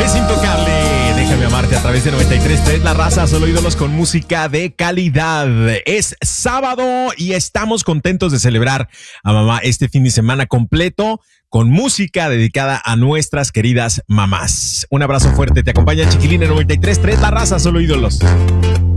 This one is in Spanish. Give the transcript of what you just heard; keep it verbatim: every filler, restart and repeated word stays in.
Es intocable, déjame amarte a través de noventa y tres punto tres, La Raza, solo ídolos con música de calidad. Es sábado y estamos contentos de celebrar a mamá este fin de semana completo con música dedicada a nuestras queridas mamás. Un abrazo fuerte, te acompaña Chiquilina noventa y tres punto tres, La Raza, solo ídolos.